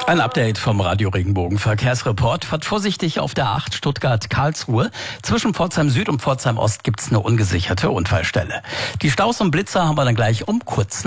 Ein Update vom Radio Regenbogen Verkehrsreport. Fahrt vorsichtig auf der A8 Stuttgart-Karlsruhe. Zwischen Pforzheim Süd und Pforzheim Ost gibt's eine ungesicherte Unfallstelle. Die Staus und Blitzer haben wir dann gleich um kurz